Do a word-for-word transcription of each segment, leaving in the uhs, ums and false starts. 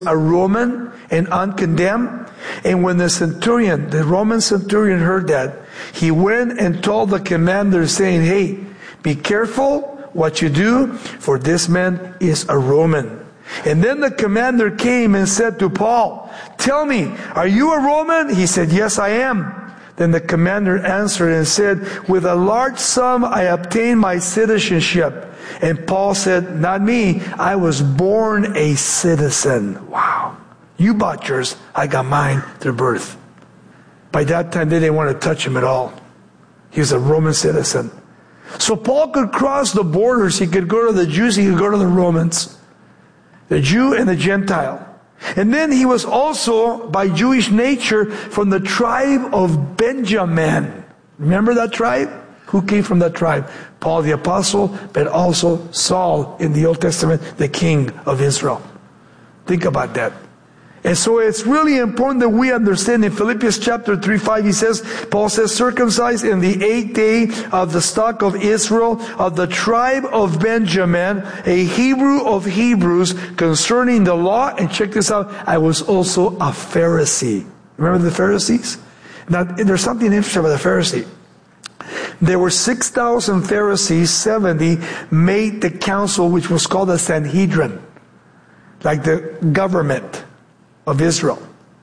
a Roman and uncondemned. And when the centurion, the Roman centurion heard that, he went and told the commander saying, hey, be careful what you do, for this man is a Roman. And then the commander came and said to Paul, tell me, are you a Roman? He said, yes, I am. Then the commander answered and said, with a large sum I obtained my citizenship. And Paul said, not me, I was born a citizen. Wow. You bought yours, I got mine through birth. By that time, they didn't want to touch him at all. He was a Roman citizen. So Paul could cross the borders. He could go to the Jews, he could go to the Romans. The Jew and the Gentile. And then he was also, by Jewish nature, from the tribe of Benjamin. Remember that tribe? Who came from that tribe? Paul the Apostle, but also Saul in the Old Testament, the king of Israel. Think about that. And so it's really important that we understand in Philippians chapter three, five, he says, Paul says, circumcised in the eighth day of the stock of Israel, of the tribe of Benjamin, a Hebrew of Hebrews, concerning the law. And check this out, I was also a Pharisee. Remember the Pharisees? Now, there's something interesting about the Pharisee. There were six thousand Pharisees, seventy made the council, which was called the Sanhedrin, like the government of Israel.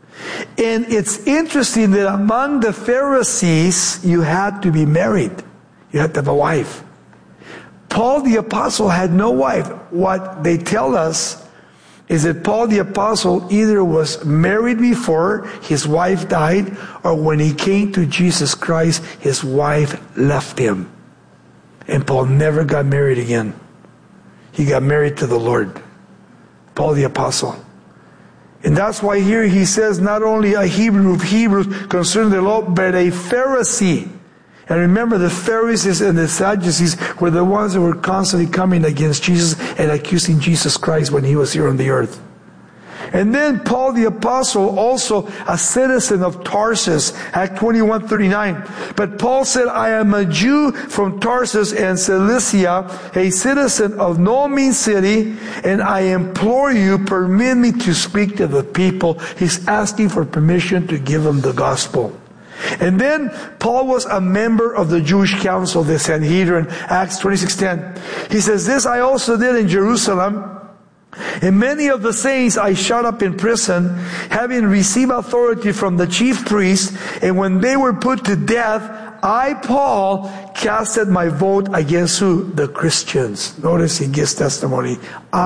And it's interesting that among the Pharisees, you had to be married. You had to have a wife. Paul the Apostle had no wife. What they tell us is that Paul the Apostle either was married before his wife died, or when he came to Jesus Christ, his wife left him. And Paul never got married again. He got married to the Lord. Paul the Apostle. And that's why here he says not only a Hebrew of Hebrews concerning the law, but a Pharisee. And remember, the Pharisees and the Sadducees were the ones that were constantly coming against Jesus and accusing Jesus Christ when he was here on the earth. And then Paul the Apostle, also a citizen of Tarsus, Acts twenty-one thirty-nine. But Paul said, I am a Jew from Tarsus and Cilicia, a citizen of no mean city, and I implore you, permit me to speak to the people. He's asking for permission to give them the gospel. And then Paul was a member of the Jewish council, the Sanhedrin, Acts twenty-six ten. He says, this I also did in Jerusalem. And many of the saints I shut up in prison, having received authority from the chief priests. And when they were put to death, I, Paul, casted my vote against who? The Christians. Notice he gives testimony.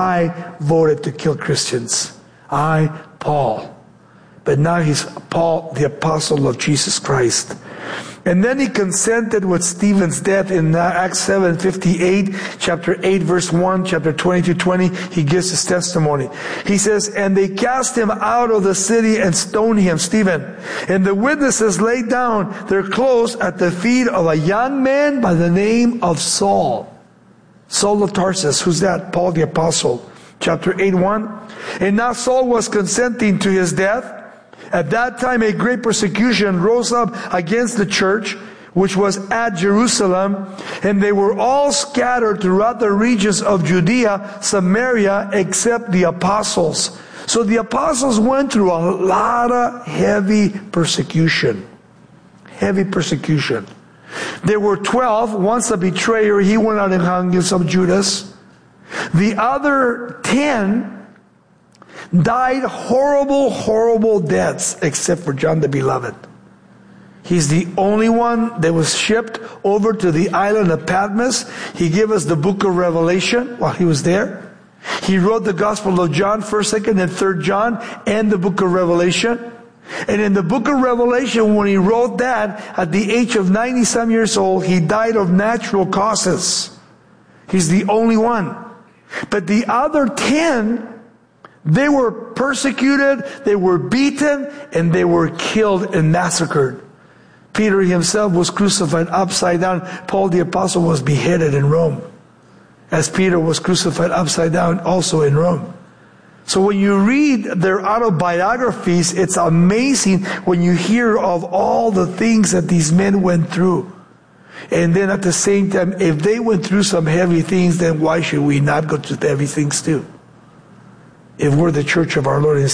I voted to kill Christians. I, Paul. But now he's Paul, the apostle of Jesus Christ. And then he consented with Stephen's death in Acts seven fifty-eight, chapter eight, verse one, chapter twenty-two twenty. He gives his testimony. He says, and they cast him out of the city and stoned him, Stephen. And the witnesses laid down their clothes at the feet of a young man by the name of Saul. Saul of Tarsus. Who's that? Paul the apostle. Chapter eight one. And now Saul was consenting to his death. At that time, a great persecution rose up against the church, which was at Jerusalem, and they were all scattered throughout the regions of Judea, Samaria, except the apostles. So the apostles went through a lot of heavy persecution. Heavy persecution. There were twelve. Once a betrayer, he went out and hung himself, Judas. The other ten died horrible, horrible deaths, except for John the Beloved. He's the only one that was shipped over to the island of Patmos. He gave us the book of Revelation while he was there. He wrote the Gospel of John, first, second, and third John, and the book of Revelation. And in the book of Revelation, when he wrote that, at the age of ninety-some years old, he died of natural causes. He's the only one. But the other ten, they were persecuted, they were beaten, and they were killed and massacred. Peter himself was crucified upside down. Paul the apostle was beheaded in Rome, as Peter was crucified upside down also in Rome. So when you read their autobiographies, it's amazing when you hear of all the things that these men went through. And then at the same time, if they went through some heavy things, then why should we not go through heavy things too? if we're the church of our Lord and